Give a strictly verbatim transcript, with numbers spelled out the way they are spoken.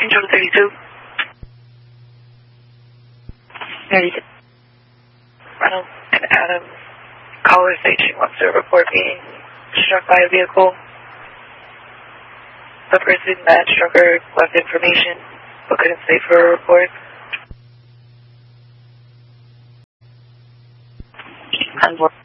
Control thirty-two. thirty-two. Ronald and Adams, caller station wants to report being struck by a vehicle. The person that struck her left information but couldn't stay for a report. Unfortunately.